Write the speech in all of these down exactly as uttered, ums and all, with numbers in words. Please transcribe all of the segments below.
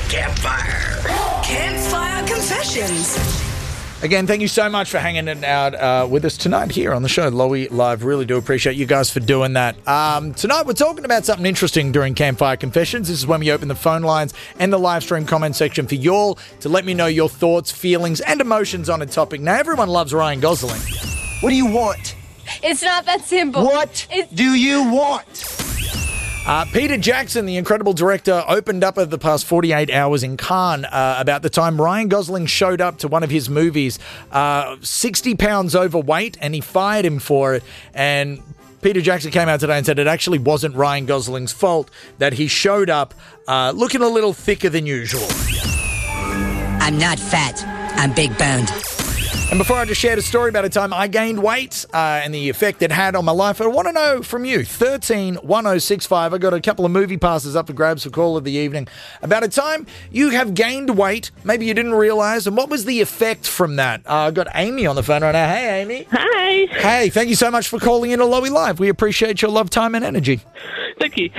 Campfire. Campfire Confessions. Again, thank you so much for hanging it out uh, with us tonight here on the show, Lowy Live. Really do appreciate you guys for doing that. Um, tonight, we're talking about something interesting during Campfire Confessions. This is when we open the phone lines and the live stream comment section for you all to let me know your thoughts, feelings, and emotions on a topic. Now, everyone loves Ryan Gosling. What do you want? It's not that simple. What It's- do you want? Uh, Peter Jackson, the incredible director, opened up over the past forty-eight hours in Cannes uh, about the time Ryan Gosling showed up to one of his movies, uh, sixty pounds overweight, and he fired him for it. And Peter Jackson came out today and said it actually wasn't Ryan Gosling's fault, that he showed up uh, looking a little thicker than usual. I'm not fat. I'm big boned. And before I just shared a story about a time I gained weight uh, and the effect it had on my life, I want to know from you, thirteen one oh six five. I got a couple of movie passes up for grabs for call of the evening. About a time you have gained weight, maybe you didn't realise, and what was the effect from that? Uh, I got Amy on the phone right now. Hey, Amy. Hi. Hey, thank you so much for calling in to Lowy Live. We appreciate your love, time, and energy. Thank you.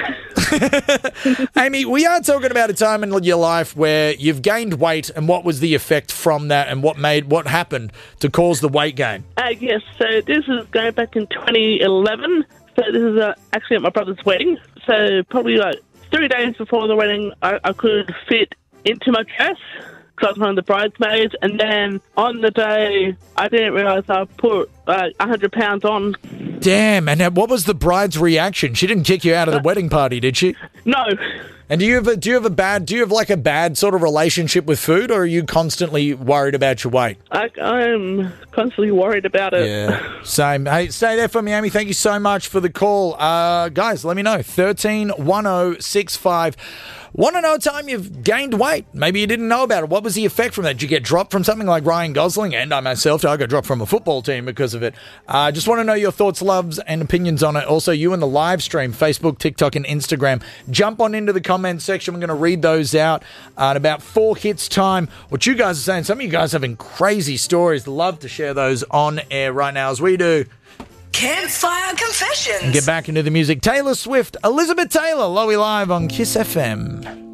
Amy, we are talking about a time in your life where you've gained weight, and what was the effect from that, and what made what happened to cause the weight gain? Uh, yes, so this is going back in twenty eleven. So this is uh, actually at my brother's wedding. So probably like three days before the wedding, I, I couldn't fit into my dress because I was one of the bridesmaids. And then on the day, I didn't realise I put uh, one hundred pounds on. Damn, and what was the bride's reaction? She didn't kick you out of the wedding party, did she? No. And do you have a, do you have a bad, do you have like a bad sort of relationship with food, or are you constantly worried about your weight? I, I'm constantly worried about it. Yeah, same. Hey, stay there for me, Amy. Thank you so much for the call. Uh, guys, let me know. thirteen one oh six five. Want to know a time you've gained weight? Maybe you didn't know about it. What was the effect from that? Did you get dropped from something like Ryan Gosling? And I myself, I got dropped from a football team because of it. I uh, just want to know your thoughts, loves, and opinions on it. Also, you in the live stream, Facebook, TikTok, and Instagram. Jump on into the comment section. We're going to read those out uh, in about four hits time. What you guys are saying, some of you guys having crazy stories. Love to share those on air right now as we do. Campfire Confessions. And get back into the music. Taylor Swift, Elizabeth Taylor, Lowy Live on Kiss F M.